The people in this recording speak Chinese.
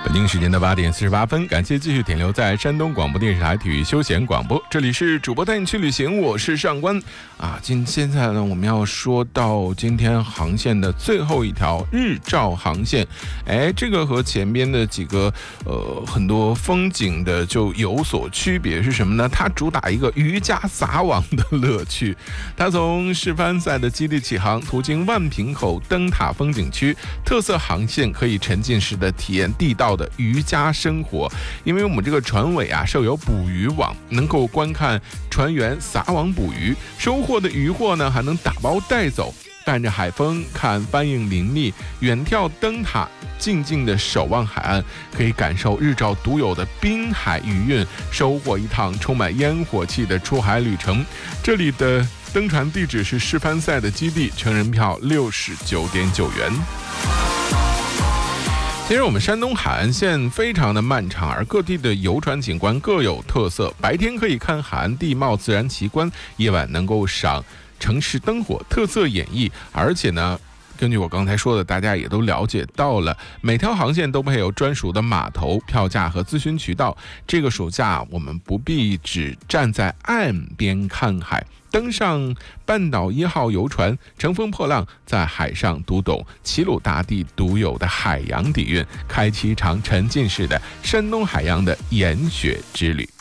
北京时间的8点48分，感谢继续停留在山东广播电视台体育休闲广播，这里是主播带你去旅行，我是上官啊。现在呢，我们要说到今天航线的最后一条日照航线，这个和前边的几个很多风景的就有所区别，是什么呢？它主打一个渔家撒网的乐趣，它从示范赛的基地起航，途经万坪口灯塔风景区，特色航线可以沉浸式的体验地道的渔家生活。因为我们这个船尾啊设有捕鱼网，能够观看船员撒网捕鱼，收获的渔获呢还能打包带走，伴着海风看帆影林立，远眺灯塔，静静的守望海岸，可以感受日照独有的滨海余韵，收获一趟充满烟火气的出海旅程。这里的登船地址是示范赛的基地，成人票69.9元。其实我们山东海岸线非常的漫长，而各地的游船景观各有特色，白天可以看海岸地貌自然奇观，夜晚能够赏城市灯火特色演绎。而且呢，根据我刚才说的，大家也都了解到了，每条航线都配有专属的码头、票价和咨询渠道。这个暑假我们不必只站在岸边看海，登上半岛1号游船，乘风破浪，在海上读懂齐鲁大地独有的海洋底蕴，开启一场沉浸式的山东海洋的研学之旅。